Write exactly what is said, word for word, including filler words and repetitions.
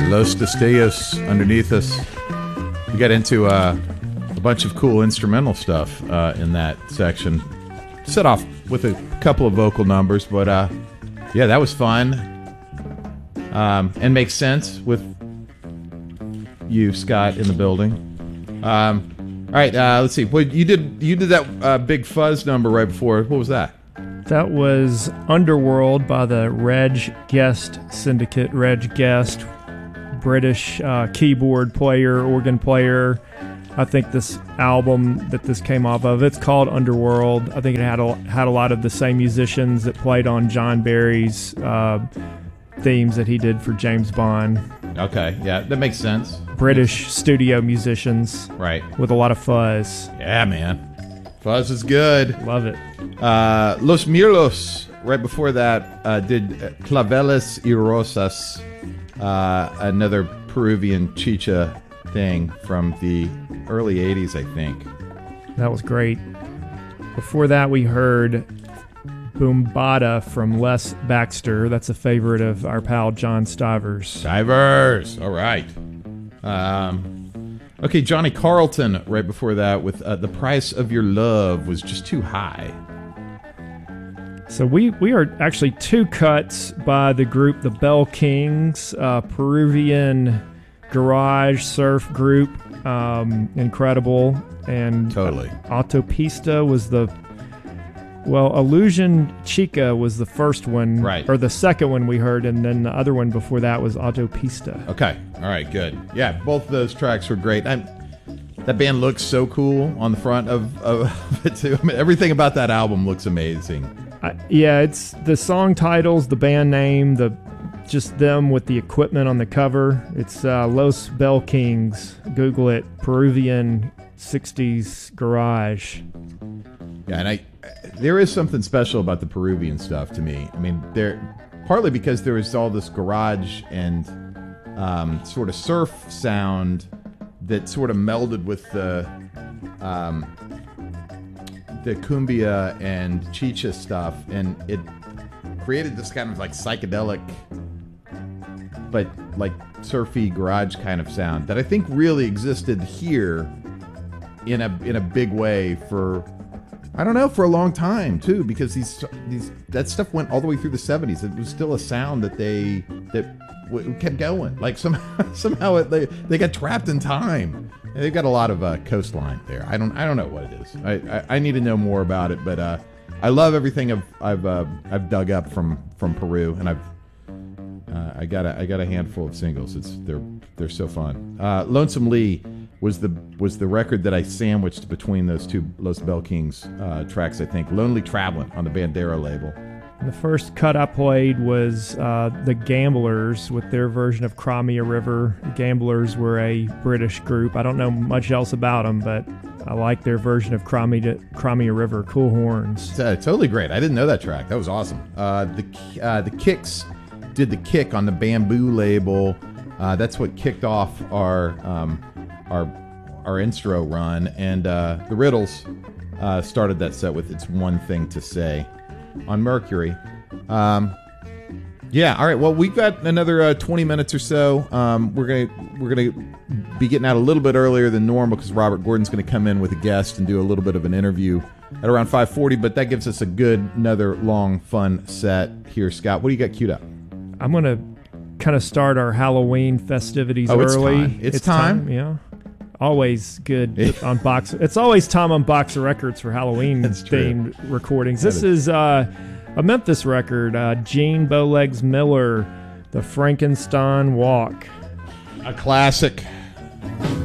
Los Destellos underneath us. We got into uh, a bunch of cool instrumental stuff uh, in that section. Set off with a couple of vocal numbers, but uh, yeah, that was fun. Um, and makes sense with you, Scott, in the building. Um, all right, uh, let's see. Well, you did you did that uh, big fuzz number right before. What was that? That was Underworld by the Reg Guest Syndicate. Reg Guest, British uh, keyboard player, organ player. I think this album that this came off of, it's called Underworld. I think it had a, had a lot of the same musicians that played on John Barry's uh, themes that he did for James Bond. Okay, yeah, that makes sense. British studio musicians. Right. With a lot of fuzz. Yeah, man. Fuzz is good. Love it. Uh, Los Mirlos, right before that, uh, did Claveles y Rosas, uh, another Peruvian chicha thing from the early eighties, I think. That was great. Before that, we heard Boombada from Les Baxter. That's a favorite of our pal John Stivers. Stivers, all right. Um, okay, Johnny Carlton, right before that, with uh, The Price of Your Love Was Just Too High. So we, we are actually two cuts by the group The Bell Kings, uh, Peruvian garage surf group. Um, incredible. And totally. Autopista was the... Well, Illusion Chica was the first one. Right. Or the second one we heard, and then the other one before that was Autopista. Okay. All right, good. Yeah, both of those tracks were great. I'm, that band looks so cool on the front of, of it, too. I mean, everything about that album looks amazing. I, yeah, it's the song titles, the band name, the just them with the equipment on the cover. It's uh, Los Bell Kings. Google it. Peruvian sixties garage. Yeah, and I, there is something special about the Peruvian stuff to me. I mean, there partly because there is all this garage and um, sort of surf sound that sort of melded with the um, the cumbia and chicha stuff, and it created this kind of like psychedelic, but like surfy garage kind of sound that I think really existed here in a in a big way for, I don't know, for a long time too, because these these that stuff went all the way through the seventies. It was still a sound that they that w- kept going. Like somehow somehow it, they they got trapped in time. And they've got a lot of uh, coastline there. I don't I don't know what it is. I, I, I need to know more about it. But uh, I love everything I've I've uh, I've dug up from, from Peru, and I've uh, I got a I got a handful of singles. It's they're they're so fun. Uh, Lonesome Lee was the was the record that I sandwiched between those two Los Bell Kings uh, tracks, I think. Lonely Travelin' on the Bandera label. And the first cut I played was uh, the Gamblers with their version of Crimea River. The Gamblers were a British group. I don't know much else about them, but I like their version of Crimea, Crimea River. Cool horns. It's, uh, totally great. I didn't know that track. That was awesome. Uh, the uh, the Kicks did the Kick on the Bamboo label. Uh, that's what kicked off our um, our our intro run, and uh, the Riddles uh, started that set with "It's One Thing to Say" on Mercury. Um, yeah, all right. Well, we've got another uh, twenty minutes or so. Um, we're gonna we're gonna be getting out a little bit earlier than normal because Robert Gordon's gonna come in with a guest and do a little bit of an interview at around five forty. But that gives us a good another long fun set here. Scott, what do you got queued up? I'm gonna kind of start our Halloween festivities oh, it's early. Time. It's, it's time. time. Yeah. Always good on box. It's always time on Box of Records for Halloween themed recordings. This is uh, a Memphis record. Uh, Gene Bowlegs Miller, The Frankenstein Walk. A classic.